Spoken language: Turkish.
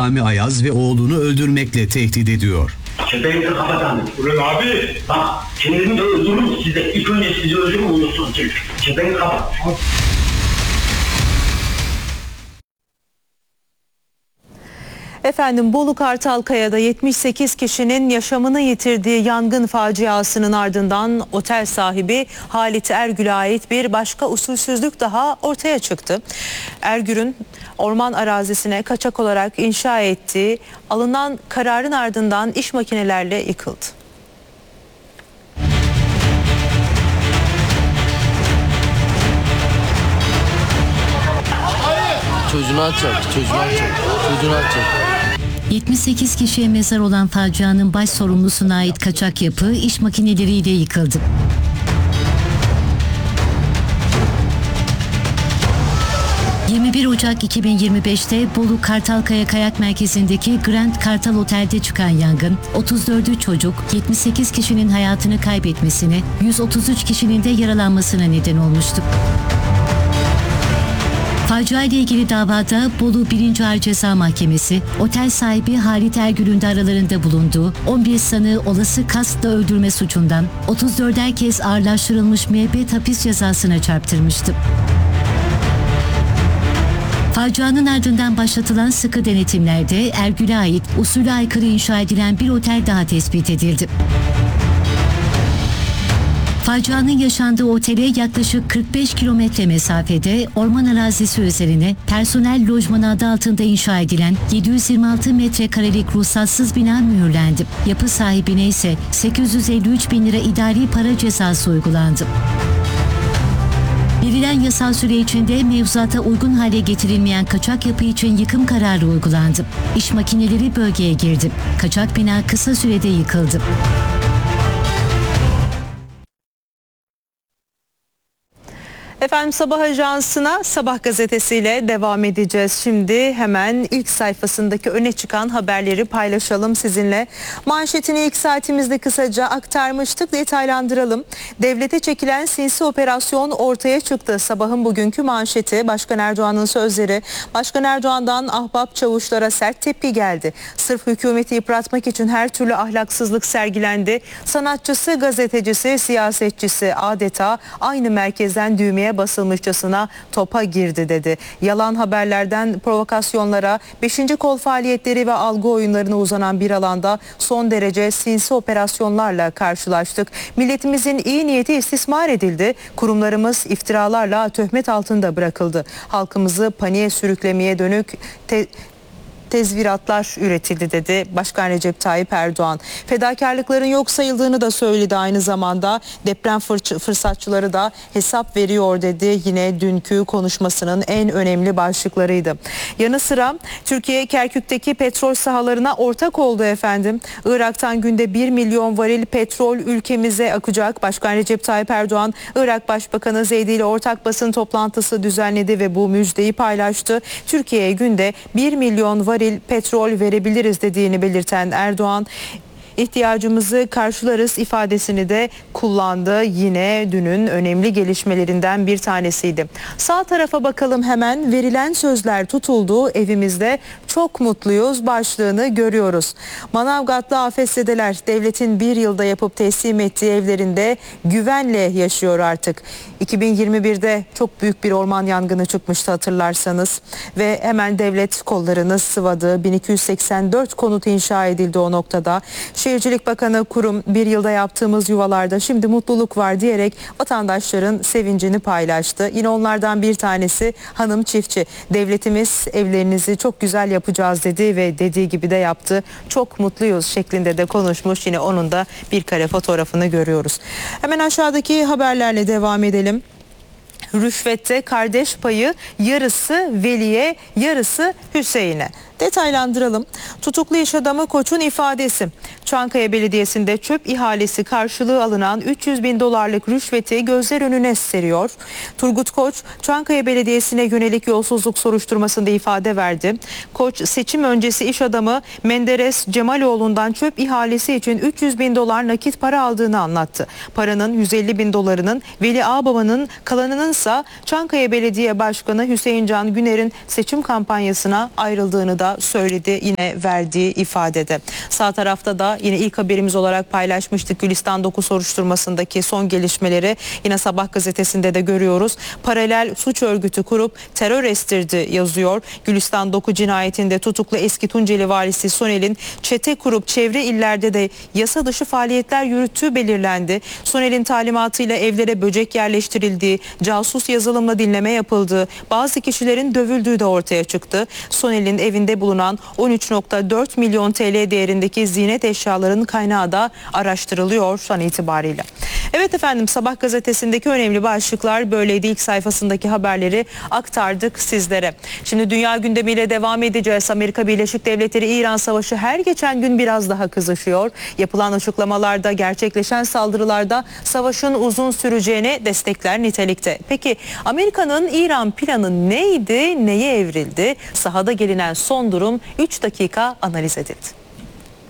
Sami Ayaz ve oğlunu öldürmekle tehdit ediyor. Kepeğini kapatalım. Ulan abi. Bak kendini de öldürürüm size. İlk önce sizi öldürürüm ondan sonra. Kepeğini kapat. Efendim, Bolu Kartalkaya'da 78 kişinin yaşamını yitirdiği yangın faciasının ardından otel sahibi Halit Ergül'e ait bir başka usulsüzlük daha ortaya çıktı. Ergül'ün orman arazisine kaçak olarak inşa ettiği alınan kararın ardından iş makinelerle yıkıldı. Çocuğunu atacak. 78 kişiye mezar olan facianın baş sorumlusuna ait kaçak yapı iş makineleriyle yıkıldı. ...21 Ocak 2025'te Bolu Kartalkaya Kayak Merkezi'ndeki Grand Kartal Otel'de çıkan yangın... ...34'ü çocuk, 78 kişinin hayatını kaybetmesine... ...133 kişinin de yaralanmasına neden olmuştu. Facia ile ilgili davada Bolu 1. Ağır Ceza Mahkemesi, otel sahibi Halit Ergül'ün de aralarında bulunduğu 11 sanığı olası kastla öldürme suçundan 34'er kez ağırlaştırılmış müebbet hapis cezasına çarptırmıştı. Facianın ardından başlatılan sıkı denetimlerde Ergül'e ait usule aykırı inşa edilen bir otel daha tespit edildi. Facianın yaşandığı otele yaklaşık 45 kilometre mesafede orman arazisi üzerine personel lojmanı adı altında inşa edilen 726 metrekarelik ruhsatsız bina mühürlendi. Yapı sahibine ise 853 bin lira idari para cezası uygulandı. Verilen yasal süre içinde mevzuata uygun hale getirilmeyen kaçak yapı için yıkım kararı uygulandı. İş makineleri bölgeye girdi. Kaçak bina kısa sürede yıkıldı. Efendim, Sabah Ajansı'na Sabah gazetesiyle devam edeceğiz. Şimdi hemen ilk sayfasındaki öne çıkan haberleri paylaşalım sizinle. Manşetini ilk saatimizde kısaca aktarmıştık, detaylandıralım. Devlete çekilen sinsi operasyon ortaya çıktı. Sabah'ın bugünkü manşeti, Başkan Erdoğan'ın sözleri. Başkan Erdoğan'dan ahbap çavuşlara sert tepki geldi. Sırf hükümeti yıpratmak için her türlü ahlaksızlık sergilendi. Sanatçısı, gazetecisi, siyasetçisi adeta aynı merkezden düğmeye basılmışçasına topa girdi dedi. Yalan haberlerden provokasyonlara, 5. kol faaliyetleri ve algı oyunlarına uzanan bir alanda son derece sinsi operasyonlarla karşılaştık. Milletimizin iyi niyeti istismar edildi. Kurumlarımız iftiralarla töhmet altında bırakıldı. Halkımızı paniğe sürüklemeye dönük tezviratlar üretildi dedi Başkan Recep Tayyip Erdoğan. Fedakarlıkların yok sayıldığını da söyledi aynı zamanda. Deprem fırsatçıları da hesap veriyor dedi. Yine dünkü konuşmasının en önemli başlıklarıydı. Yanı sıra Türkiye Kerkük'teki petrol sahalarına ortak oldu efendim. Irak'tan günde 1 milyon varil petrol ülkemize akacak. Başkan Recep Tayyip Erdoğan, Irak Başbakanı Zeydi ile ortak basın toplantısı düzenledi ve bu müjdeyi paylaştı. Türkiye'ye günde 1 milyon varil petrol verebiliriz dediğini belirten Erdoğan, ihtiyacımızı karşılarız ifadesini de kullandı. Yine dünün önemli gelişmelerinden bir tanesiydi. Sağ tarafa bakalım hemen. Verilen sözler tutuldu. Evimizde çok mutluyuz başlığını görüyoruz. Manavgatlı afetzedeler devletin bir yılda yapıp teslim ettiği evlerinde güvenle yaşıyor artık. 2021'de çok büyük bir orman yangını çıkmıştı hatırlarsanız ve hemen devlet kollarını sıvadı. 1284 konut inşa edildi o noktada. Şehircilik Bakanı kurum, bir yılda yaptığımız yuvalarda şimdi mutluluk var diyerek vatandaşların sevincini paylaştı. Yine onlardan bir tanesi hanım çiftçi. Devletimiz evlerinizi çok güzel yapacağız dedi ve dediği gibi de yaptı. Çok mutluyuz şeklinde de konuşmuş. Yine onun da bir kare fotoğrafını görüyoruz. Hemen aşağıdaki haberlerle devam edelim. Rüşvette kardeş payı yarısı Veli'ye, yarısı Hüseyin'e. Detaylandıralım. Tutuklu iş adamı Koç'un ifadesi. Çankaya Belediyesi'nde çöp ihalesi karşılığı alınan 300 bin dolarlık rüşveti gözler önüne seriyor. Turgut Koç, Çankaya Belediyesi'ne yönelik yolsuzluk soruşturmasında ifade verdi. Koç, seçim öncesi iş adamı Menderes Cemaloğlu'ndan çöp ihalesi için 300 bin dolar nakit para aldığını anlattı. Paranın 150 bin dolarının Veli Ağbaba'nın, kalanınınsa Çankaya Belediye Başkanı Hüseyin Can Güner'in seçim kampanyasına ayrıldığını da da söyledi yine verdiği ifadede. Sağ tarafta da yine ilk haberimiz olarak paylaşmıştık. Gülistan 9 soruşturmasındaki son gelişmeleri yine Sabah gazetesinde de görüyoruz. Paralel suç örgütü kurup terör estirdi yazıyor. Gülistan 9 cinayetinde tutuklu eski Tunceli valisi Soner'in çete kurup çevre illerde de yasa dışı faaliyetler yürüttüğü belirlendi. Soner'in talimatıyla evlere böcek yerleştirildiği, casus yazılımla dinleme yapıldığı, bazı kişilerin dövüldüğü de ortaya çıktı. Soner'in evinde bulunan 13.4 milyon TL değerindeki ziynet eşyaların kaynağı da araştırılıyor şu an itibariyle. Evet efendim, Sabah gazetesindeki önemli başlıklar böyleydi. İlk sayfasındaki haberleri aktardık sizlere. Şimdi dünya gündemiyle devam edeceğiz. Amerika Birleşik Devletleri İran savaşı her geçen gün biraz daha kızışıyor. Yapılan açıklamalarda, gerçekleşen saldırılarda savaşın uzun süreceğini destekler nitelikte. Peki Amerika'nın İran planı neydi, neye evrildi? Sahada gelinen son durum 3 dakika analiz edildi.